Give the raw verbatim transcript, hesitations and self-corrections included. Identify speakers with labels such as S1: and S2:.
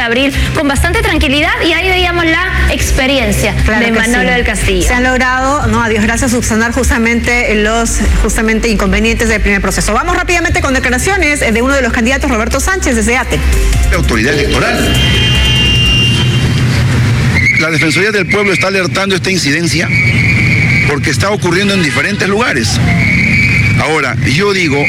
S1: abril con bastante tranquilidad, y ahí veíamos la experiencia claro de Manolo sí. del Castillo.
S2: Se han logrado, no, a Dios gracias, subsanar justamente los justamente inconvenientes del primer proceso. Vamos rápidamente con declaraciones de uno de los candidatos, Roberto Sánchez, desde A T E.
S3: La autoridad electoral. La Defensoría del Pueblo está alertando esta incidencia porque está ocurriendo en diferentes lugares. Ahora, yo digo,